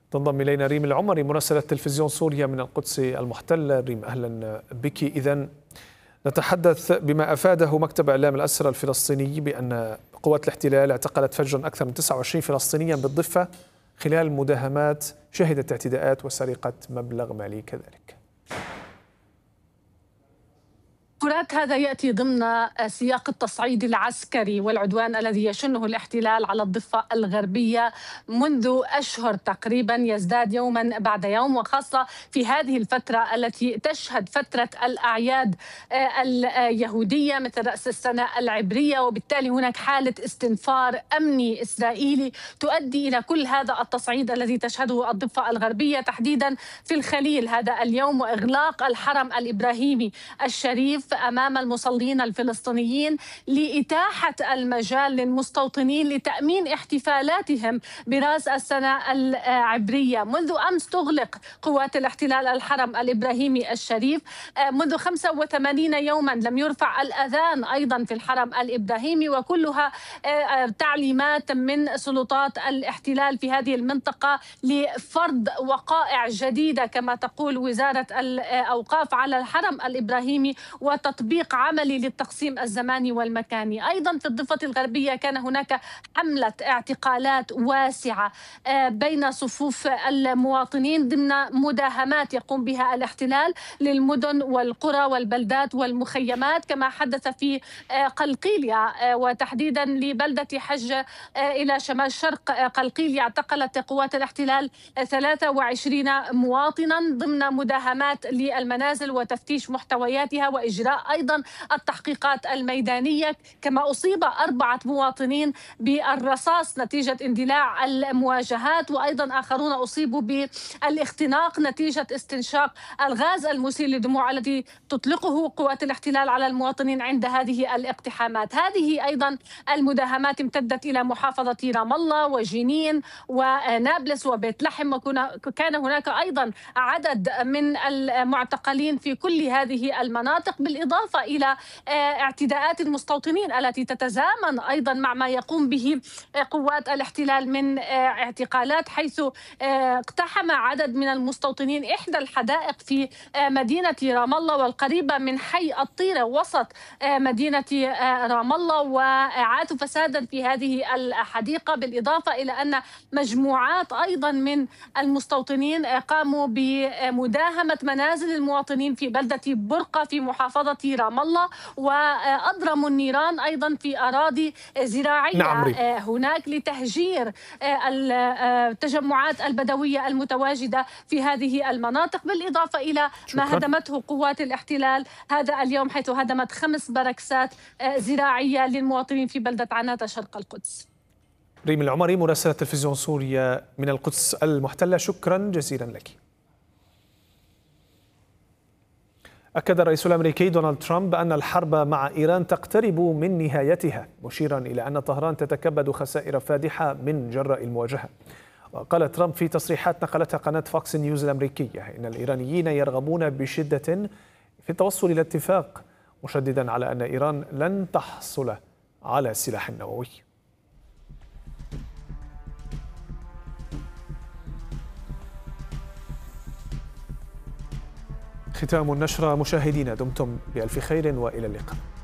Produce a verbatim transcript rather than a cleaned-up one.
تنضم إلينا ريم العمري مراسلة تلفزيون سوريا من القدس المحتلة. ريم، أهلا بك. إذن نتحدث بما أفاده مكتب إعلام الأسرى الفلسطيني بأن قوات الاحتلال اعتقلت فجرا أكثر من تسعة وعشرين فلسطينيا بالضفة خلال مداهمات شهدت اعتداءات وسرقة مبلغ مالي كذلك. فرات هذا يأتي ضمن سياق التصعيد العسكري والعدوان الذي يشنه الاحتلال على الضفة الغربية منذ أشهر تقريبا، يزداد يوما بعد يوم، وخاصة في هذه الفترة التي تشهد فترة الأعياد اليهودية مثل رأس السنة العبرية، وبالتالي هناك حالة استنفار أمني إسرائيلي تؤدي إلى كل هذا التصعيد الذي تشهده الضفة الغربية تحديدا في الخليل هذا اليوم، وإغلاق الحرم الإبراهيمي الشريف أمام المصلين الفلسطينيين لإتاحة المجال للمستوطنين لتأمين احتفالاتهم برأس السنة العبرية. منذ أمس تغلق قوات الاحتلال الحرم الإبراهيمي الشريف، منذ خمسة وثمانين يوما لم يرفع الأذان أيضا في الحرم الإبراهيمي، وكلها تعليمات من سلطات الاحتلال في هذه المنطقة لفرض وقائع جديدة كما تقول وزارة الأوقاف على الحرم الإبراهيمي وتطبيق عملي للتقسيم الزماني والمكاني. أيضا في الضفة الغربية كان هناك حملة اعتقالات واسعة بين صفوف المواطنين ضمن مداهمات يقوم بها الاحتلال للمدن والقرى والبلدات والمخيمات، كما حدث في قلقيلية وتحديدا لبلدة حج إلى شمال شرق قلقيلية. اعتقلت قوات الاحتلال ثلاثة وعشرين مواطنا ضمن مداهمات للمنازل وتفتيش محتوياتها وإجراء أيضا التحقيقات الميدانية، كما أصيب أربعة مواطنين بالرصاص نتيجة اندلاع المواجهات، وأيضا آخرون أصيبوا بالاختناق نتيجة استنشاق الغاز المسيل للدموع الذي تطلقه قوات الاحتلال على المواطنين عند هذه الاقتحامات. هذه أيضا المداهمات امتدت إلى محافظة رام الله وجنين ونابلس وبيت لحم، وكان هناك أيضا عدد من المعتقلين في كل هذه المناطق، بالإضافة إلى اعتداءات المستوطنين التي تتزامن أيضا مع ما يقوم به قوات الاحتلال من اعتقالات، حيث اقتحم عدد من المستوطنين إحدى الحدائق في مدينة رام الله والقريبة من حي الطيرة وسط مدينة رام الله، وأعادوا فسادا في هذه الحديقة، بالإضافة إلى أن مجموعات أيضا من المستوطنين قاموا بمداهمة منازل المواطنين في بلدة برقة في محافظة رام الله، وأضرموا النيران أيضا في أراضي زراعية نعم هناك لتهجير التجمعات البدوية المتواجدة في هذه المناطق، بالإضافة إلى شكرا. ما هدمته قوات الاحتلال هذا اليوم، حيث هدمت خمس بركسات زراعية للمواطنين في بلدة عناتة شرق القدس. ريم العمري مراسلة تلفزيون سوريا من القدس المحتلة، شكرا جزيلا لك. أكد الرئيس الأمريكي دونالد ترامب أن الحرب مع إيران تقترب من نهايتها، مشيرا إلى أن طهران تتكبد خسائر فادحة من جراء المواجهة. وقال ترامب في تصريحات نقلتها قناة فوكس نيوز الأمريكية إن الإيرانيين يرغبون بشدة في التوصل إلى اتفاق، مشددا على أن إيران لن تحصل على سلاح نووي. ختام النشرة مشاهدينا، دمتم بألف خير وإلى اللقاء.